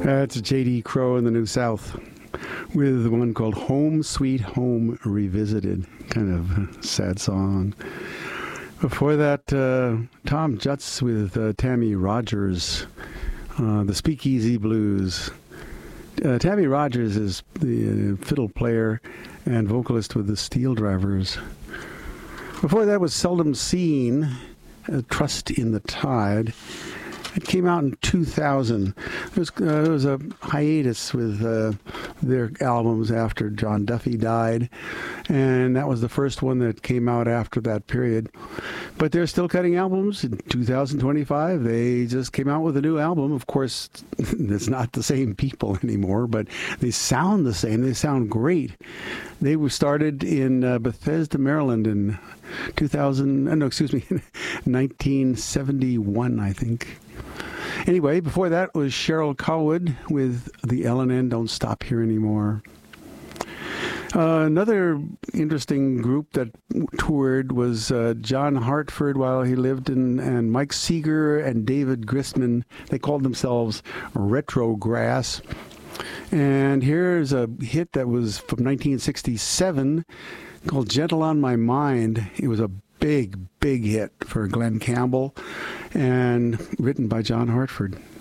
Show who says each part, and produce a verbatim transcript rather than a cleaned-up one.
Speaker 1: That's J D Crowe in the New South with one called Home Sweet Home Revisited. Kind of a sad song. Before that, uh, Tom Jutz with uh, Tammy Rogers, uh, the Speakeasy Blues. Uh, Tammy Rogers is the uh, fiddle player and vocalist with the Steel Drivers. Before that was Seldom Seen, uh, Trust in the Tide. It came out in two thousand. There was, uh, there was a hiatus with uh, their albums after John Duffy died, and that was the first one that came out after that period. But they're still cutting albums. In two thousand twenty-five, they just came out with a new album. Of course, it's not the same people anymore, but they sound the same. They sound great. They were started in uh, Bethesda, Maryland in two thousand, uh, no, excuse me, nineteen seventy-one, I think. Anyway, before that was Cheryl Cowwood with the L and N Don't Stop Here Anymore. Uh, another interesting group that toured was uh, John Hartford while he lived in, and Mike Seeger and David Gristman. They called themselves Retrograss. And here's a hit that was from nineteen sixty-seven called Gentle on My Mind. It was a big, big hit for Glenn Campbell and written by John Hartford.